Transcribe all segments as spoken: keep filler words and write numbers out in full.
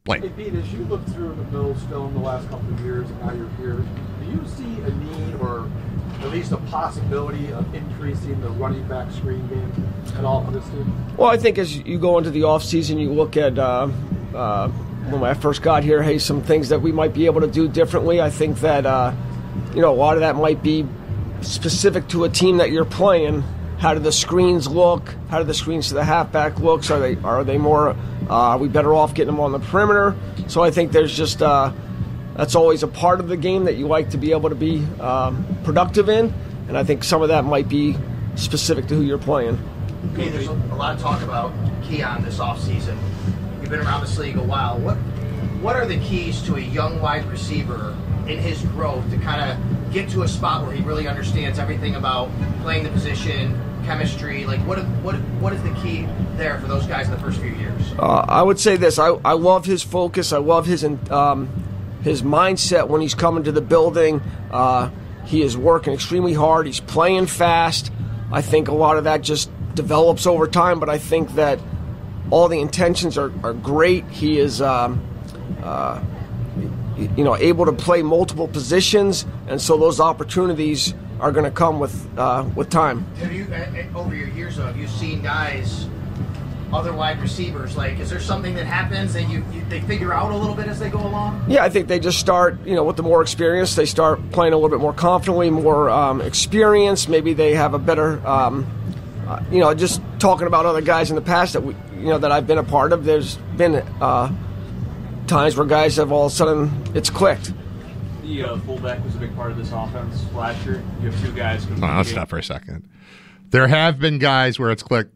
Like, hey, Pete, as you look through the Bills film the last couple of years and now you're here, do you see a need or at least a possibility of increasing the running back screen game at all for this team? Well, I think as you go into the offseason, you look at uh, uh, when I first got here, hey, some things that we might be able to do differently. I think that, uh, you know, a lot of that might be specific to a team that you're playing. How do the screens look? How do the screens to the halfback looks? Are they are they more? Uh, are we better off getting them on the perimeter? So I think there's just uh, that's always a part of the game that you like to be able to be um, productive in, and I think some of that might be specific to who you're playing. Okay, there's a, a lot of talk about Keon this offseason. You've been around this league a while. What what are the keys to a young wide receiver in his growth to kind of get to a spot where he really understands everything about playing the position, chemistry? Like, what what what is the key there for those guys in the first few years? Uh, I would say this. I, I love his focus. I love his um, his mindset when he's coming to the building. Uh, he is working extremely hard. He's playing fast. I think a lot of that just develops over time, but I think that all the intentions are, are great. He is um, uh, you know, able to play multiple positions, and so those opportunities are going to come with uh, with time. Have you, over your years, though, have you seen guys, other wide receivers, like, is there something that happens that you, you they figure out a little bit as they go along? Yeah, I think they just start, you know, with the more experience, they start playing a little bit more confidently, more um, experience. Maybe they have a better, um, uh, you know, just talking about other guys in the past that we, you know, that I've been a part of. There's been uh, times where guys have all of a sudden it's clicked. The uh, fullback was a big part of this offense last year. You have two guys. No, let's stop for a second. There have been guys where it's clicked.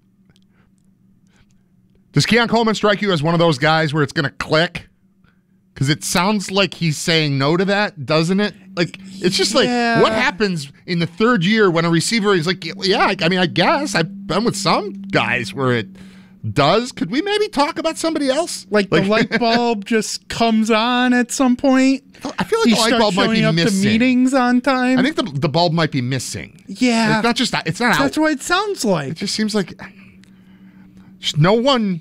Does Keon Coleman strike you as one of those guys where it's going to click? Because it sounds like he's saying no to that, doesn't it? Like, it's just like, yeah. What happens in the third year when a receiver is like, yeah, I, I mean, I guess I've been with some guys where it does. Could we maybe talk about somebody else? Like, like the light bulb just comes on at some point. I feel like he the light bulb might be up missing. To meetings on time. I think the the bulb might be missing. Yeah, it's not just it's not. That's out. what it sounds like. It just seems like just no one,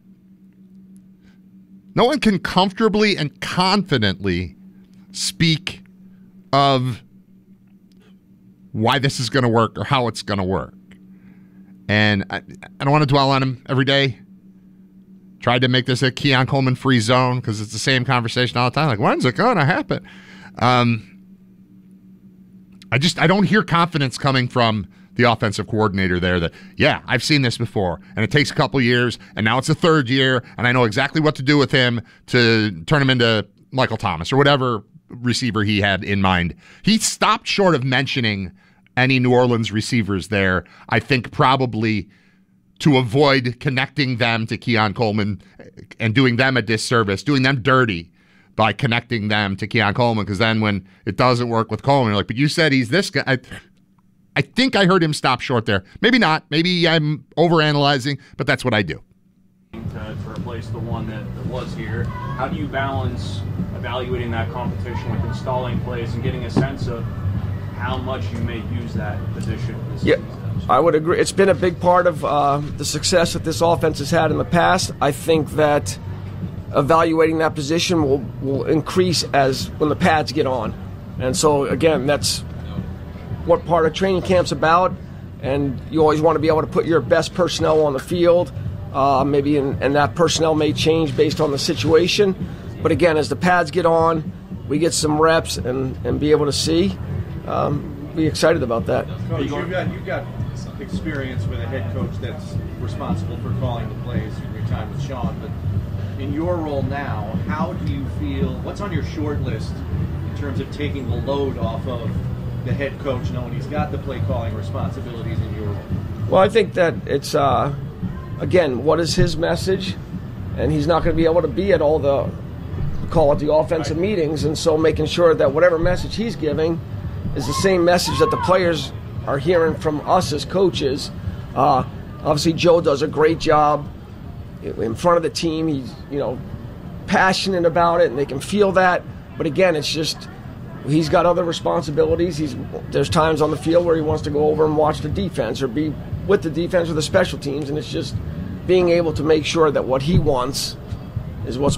no one can comfortably and confidently speak of why this is going to work or how it's going to work. And I, I don't want to dwell on him every day. Tried to make this a Keon Coleman free zone because it's the same conversation all the time. Like, when's it going to happen? Um, I just, I don't hear confidence coming from the offensive coordinator there that, yeah, I've seen this before, and it takes a couple years, and now it's the third year, and I know exactly what to do with him to turn him into Michael Thomas or whatever receiver he had in mind. He stopped short of mentioning any New Orleans receivers there, I think probably to avoid connecting them to Keon Coleman and doing them a disservice, doing them dirty by connecting them to Keon Coleman, because then when it doesn't work with Coleman, you're like, but you said he's this guy. I, I think I heard him stop short there. Maybe not. Maybe I'm overanalyzing, but that's what I do. To, to replace the one that, that was here, how do you balance evaluating that competition with installing plays and getting a sense of how much you may use that position this yeah, season? I would agree. It's been a big part of uh, the success that this offense has had in the past. I think that evaluating that position will, will increase as when the pads get on. And so, again, that's what part of training camp's about. And you always want to be able to put your best personnel on the field. Uh, maybe in, and that personnel may change based on the situation. But, again, as the pads get on, we get some reps and, and be able to see. Um, be excited about that. Coach, you've got, you've got experience with a head coach that's responsible for calling the plays in your time with Sean, but in your role now, how do you feel, what's on your short list in terms of taking the load off of the head coach, knowing he's got the play calling responsibilities in your role? Well, I think that it's, uh, again, what is his message? And he's not going to be able to be at all the, call it the offensive right. meetings, and so making sure that whatever message he's giving is the same message that the players are hearing from us as coaches. Uh, obviously, Joe does a great job in front of the team. He's, you know, passionate about it, and they can feel that. But again, it's just he's got other responsibilities. He's there's times on the field where he wants to go over and watch the defense or be with the defense or the special teams, and it's just being able to make sure that what he wants is what's